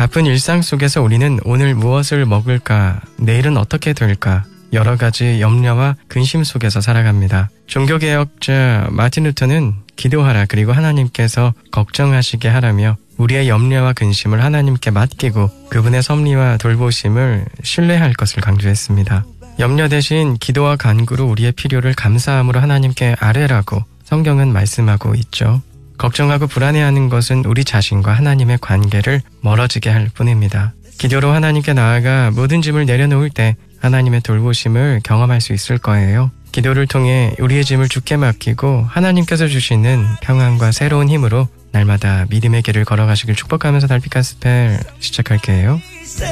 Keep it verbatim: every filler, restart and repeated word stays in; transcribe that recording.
바쁜 일상 속에서 우리는 오늘 무엇을 먹을까, 내일은 어떻게 될까, 여러 가지 염려와 근심 속에서 살아갑니다. 종교개혁자 마틴 루터는 기도하라 그리고 하나님께서 걱정하시게 하라며 우리의 염려와 근심을 하나님께 맡기고 그분의 섭리와 돌보심을 신뢰할 것을 강조했습니다. 염려 대신 기도와 간구로 우리의 필요를 감사함으로 하나님께 아뢰라고 성경은 말씀하고 있죠. 걱정하고 불안해하는 것은 우리 자신과 하나님의 관계를 멀어지게 할 뿐입니다. 기도로 하나님께 나아가 모든 짐을 내려놓을 때 하나님의 돌보심을 경험할 수 있을 거예요. 기도를 통해 우리의 짐을 주께 맡기고 하나님께서 주시는 평안과 새로운 힘으로 날마다 믿음의 길을 걸어가시길 축복하면서 달빛 가스펠 시작할게요.